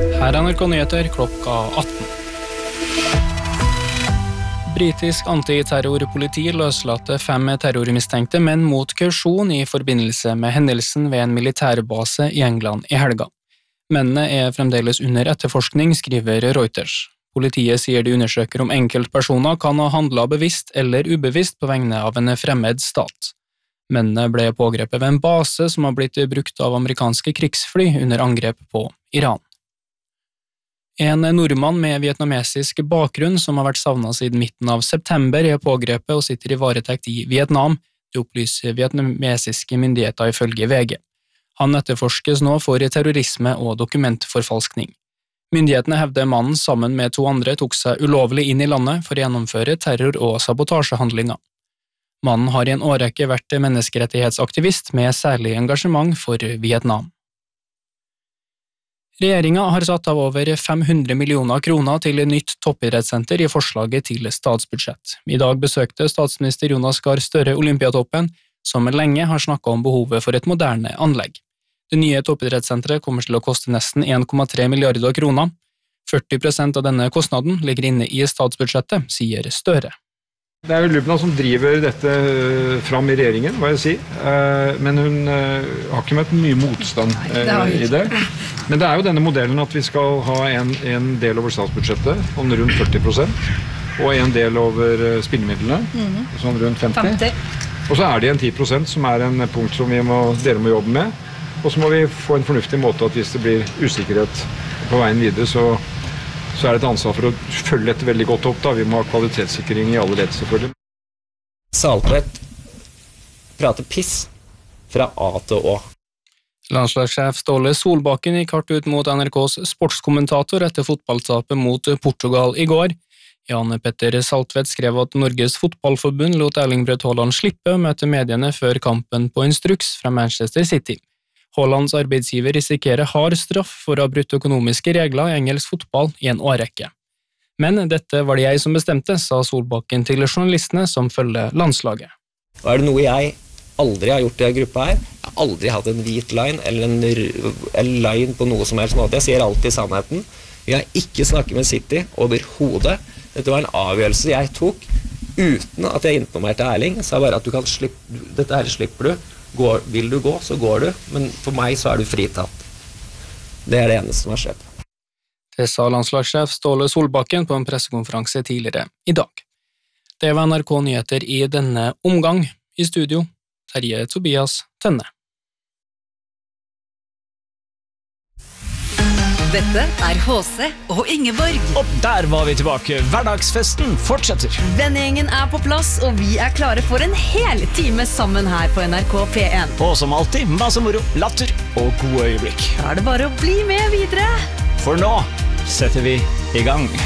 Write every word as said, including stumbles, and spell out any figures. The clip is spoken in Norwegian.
Her er N R K Nyheter klokka atten. Britisk antiterrorpoliti løslatte fem terrormistenkte menn mot kausjon i forbindelse med hendelsen ved en militærbase i England i helga. Mennene er fremdeles under etterforskning, skriver Reuters. Politiet sier de undersøker om enkeltpersoner kan ha handlet bevisst eller ubevisst på vegne av en fremmed stat. Mennene ble pågrepet ved en base som har blitt brukt av amerikanske krigsfly under angrep på Iran. En nordmann med vietnamesisk bakgrunn som har vært savnet siden midten av september er pågrepet og sitter i varetekt i Vietnam, det opplyser vietnamesiske myndigheter ifølge V G. Han etterforskes nå for terrorisme og dokumentforfalskning. Myndighetene hevder mannen sammen med to andre tok seg ulovlig inn i landet for å gjennomføre terror- og sabotasjehandlinger. Mannen har i en årrekke vært menneskerettighetsaktivist med særlig engasjement for Vietnam. Regjeringen har satt av over fem hundre millioner kroner til et nytt toppidrettssenter i forslaget til statsbudsjett. I dag besøkte statsminister Jonas Gahr Støre Olympiatoppen, som lenge har snakket om behovet for et moderne anlegg. Det nye toppidrettssenteret kommer til å koste nesten en komma tre milliarder kroner. førti prosent av denne kostnaden ligger inne i statsbudsjettet, sier Støre. Det er jo Lubna som driver dette fram i regjeringen, hva jeg sier. Men hun har ikke møtt mye motstand i det. Men det er jo denne modellen at vi skal ha en, en del over statsbudsjettet, om rundt førti prosent, og en del over spillemidlene, mm. sånn rundt femti. femti. Og så er det en ti prosent som er en punkt som vi må, dere må jobbe med. Og så må vi få en fornuftig måte at hvis det blir usikkerhet på veien videre, så så er det et ansvar for å følge dette veldig godt opp. Da. Vi må ha kvalitetssikring i alle ledd, selvfølgelig. Saltvedt prater piss fra A til Å. Landslagssjef Ståle Solbakken gikk hardt ut mot N R K's sportskommentator etter fotballtapet mot Portugal i går. Jan Petter Saltvedt skrev at Norges fotballforbund lot Erling Braut Haaland slippe å møte mediene før kampen på instruks fra Manchester City. Haalands arbeidsgiver risikerer hard straff for å ha brutt økonomiske regler i engelsk fotball i en årrekke. Men dette var det jeg som bestemte, sa Solbakken til journalistene som følger landslaget. Og er det noe jeg aldri har gjort i denne gruppa her? Jeg har aldri hatt en hvit line eller en, en line på noe som helst måte. Jeg sier alltid sannheten. Jeg har ikke snakket med City overhodet. Dette var en avgjørelse jeg tok uten at jeg informerte Erling. Jeg sa bare at du kan slippe, dette her slipper du. Går, vil du gå, så går du, men for meg så er du fritatt. Det er det eneste som har skjedd. Det sa landslagssjef Ståle Solbakken på en pressekonferanse tidligere i dag. Det var N R K Nyheter i denne omgang. I studio, Terje Tobias Tønne. Dette er H C og Ingeborg. Og der var vi tilbake. Hverdagsfesten fortsetter. Vennegjengen er på plass, og vi er klare for en hel time sammen her på N R K P en. Og som alltid, masse moro, latter og gode øyeblikk. Da er det bare å bli med videre. For nå setter vi i gang.